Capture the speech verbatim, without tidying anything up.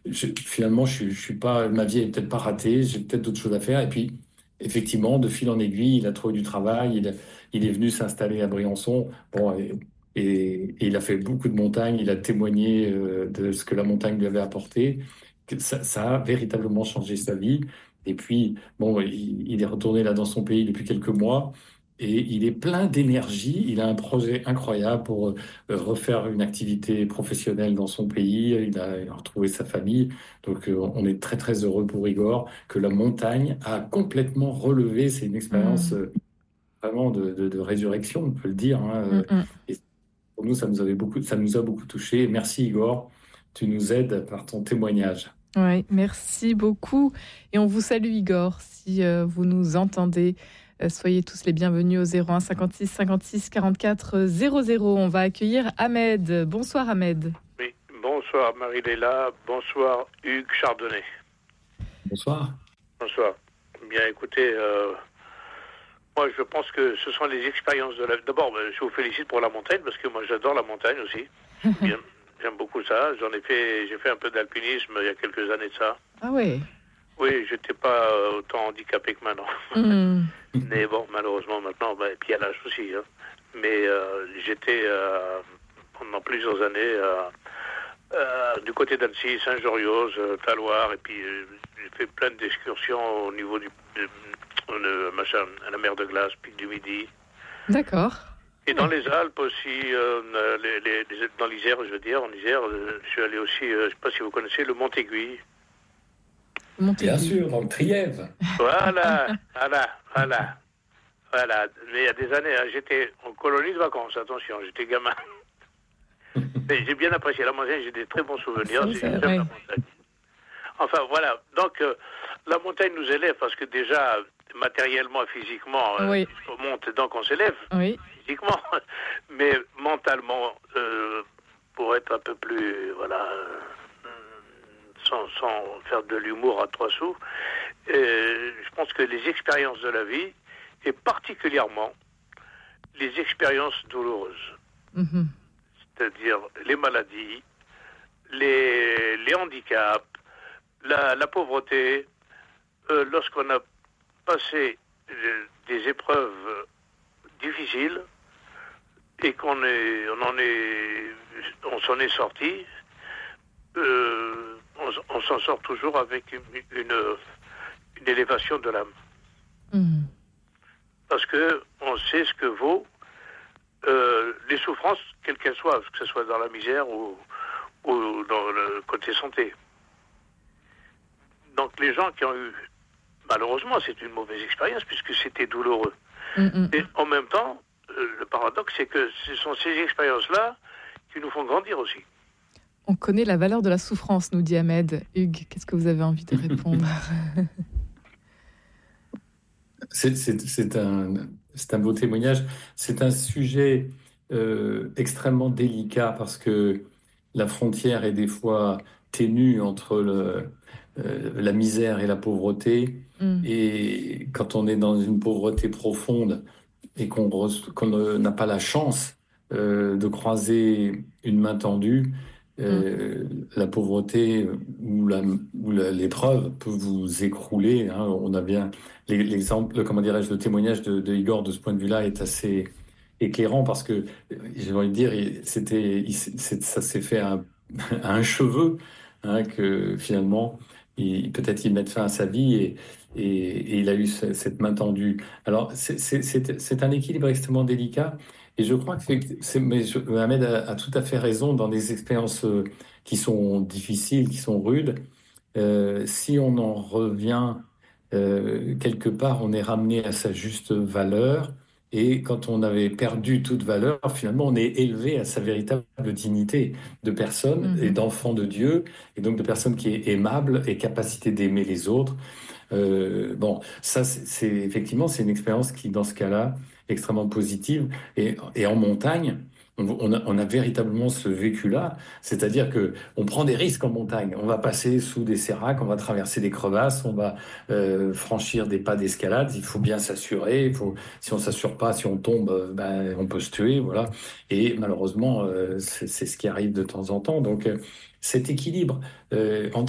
je- finalement, je, je suis pas, ma vie est peut-être pas ratée, j'ai peut-être d'autres choses à faire. Et puis, effectivement, de fil en aiguille, il a trouvé du travail, il, a- il est venu s'installer à Briançon. Bon, et, et- et il a fait beaucoup de montagnes, il a témoigné euh, de ce que la montagne lui avait apporté. Que Ça, ça a véritablement changé sa vie. Et puis, bon, il, il est retourné là dans son pays depuis quelques mois. Et il est plein d'énergie. Il a un projet incroyable pour euh, refaire une activité professionnelle dans son pays. Il a, il a retrouvé sa famille. Donc, euh, on est très, très heureux pour Igor que la montagne a complètement relevé. C'est une expérience Mm, euh, vraiment de, de- de résurrection, on peut le dire, hein. mm, Euh, mm. Et pour nous, ça nous avait beaucoup, ça nous a beaucoup touché. Merci, Igor. Tu nous aides par ton témoignage. Ouais, merci beaucoup. Et on vous salue, Igor, si euh, vous nous entendez. Euh, soyez tous les bienvenus au zéro un cinquante-six cinquante-six quarante-quatre zéro zéro. On va accueillir Ahmed. Bonsoir, Ahmed. Oui, bonsoir Marie-Léla, bonsoir Hugues Chardonnay. Bonsoir. Bonsoir. Bien écoutez, euh, moi je pense que ce sont les expériences de la... D'abord, ben, je vous félicite pour la montagne, parce que moi j'adore la montagne aussi. Bien, j'aime beaucoup ça. J'en ai fait, j'ai fait un peu d'alpinisme il y a quelques années de ça. Ah ouais. Oui, j'étais pas euh, autant handicapé que maintenant. Mm. Mais bon, malheureusement maintenant, ben, et puis à l'âge aussi. Hein. Mais euh, j'étais euh, pendant plusieurs années... Euh, Euh, du côté d'Annecy, Saint-Joriose, euh, Taloir, et puis euh, j'ai fait plein d'excursions au niveau du de, de- machin, à la mer de glace, Pic du Midi. D'accord. Et dans Ouais. les Alpes aussi, euh, les, les, les- dans l'Isère, je veux dire, en Isère, euh, je suis allé aussi, euh, je ne sais pas si vous connaissez, le Mont-Aiguille. Bien Montaigu. sûr, dans le Trièves. Voilà, voilà, voilà, voilà. Mais il y a des années, hein, j'étais en colonie de vacances, attention, j'étais gamin. Mais j'ai bien apprécié la montagne, j'ai des très bons souvenirs, Ça, j'ai- ça, j'aime la ouais. montagne. Enfin voilà, donc euh, la montagne nous élève parce que déjà matériellement, physiquement, euh, Oui, on monte donc on s'élève oui. physiquement, mais mentalement, euh, pour être un peu plus, voilà, euh, sans, sans faire de l'humour à trois sous, euh, je pense que les expériences de la vie, et particulièrement les expériences douloureuses, Mhm. c'est-à-dire les maladies, les, les handicaps, la, la pauvreté, euh, lorsqu'on a passé euh, des épreuves euh, difficiles et qu'on est, on en est, on s'en est sorti, euh, on, on s'en sort toujours avec une, une, une élévation de l'âme, Mhm. parce que on sait ce que vaut euh, les souffrances, quelles qu'elles soient, que ce soit dans la misère ou, ou dans le côté santé. Donc les gens qui ont eu, malheureusement, c'est une mauvaise expérience puisque c'était douloureux. Mhm. Et en même temps, euh, le paradoxe, c'est que ce sont ces expériences-là qui nous font grandir aussi. On connaît la valeur de la souffrance, nous dit Ahmed. Hugues, qu'est-ce que vous avez envie de répondre? C'est c'est- c'est un, c'est un beau témoignage. C'est un sujet euh, extrêmement délicat parce que la frontière est des fois ténue entre le, euh, la misère et la pauvreté. Mm. Et quand on est dans une pauvreté profonde et qu'on re- qu'on ne- n'a pas la chance euh, de croiser une main tendue, Mm. euh, la pauvreté ou la, ou la- l'épreuve peut vous écrouler, hein. On a bien l'e- l'exemple, comment dirais-je, le témoignage de, de Igor de ce point de vue-là est assez éclairant parce que euh, j'ai envie de dire, il- c'était, il s'est- c'est- ça s'est fait à, un à un cheveu, hein, que finalement, il- peut-être il met fin à sa vie et, et, et il a eu ce- cette main tendue. Alors, c'est c'est- c'est- c'est un équilibre extrêmement délicat. Et je crois que c'est, c'est- mais je- Mohamed a, a tout à fait raison dans des expériences euh, qui sont difficiles, qui sont rudes. Euh, si on en revient euh, quelque part, on est ramené à sa juste valeur. Et quand on avait perdu toute valeur, finalement, on est élevé à sa véritable dignité de personne et Mhm. d'enfant de Dieu, et donc de personne qui est aimable et capacité d'aimer les autres. Euh, bon, ça, c'est c'est- effectivement, c'est une expérience qui, dans ce cas-là, est extrêmement positive. Et, et en montagne, on, on a, on a véritablement ce vécu-là, c'est-à-dire que on prend des risques en montagne. On va passer sous des séracs, on va traverser des crevasses, on va euh, franchir des pas d'escalade. Il faut bien s'assurer. Il faut, si on s'assure pas, si on tombe, euh, ben, on peut se tuer, voilà. Et malheureusement, euh, c'est c'est ce qui arrive de temps en temps. Donc, euh, cet équilibre euh, entre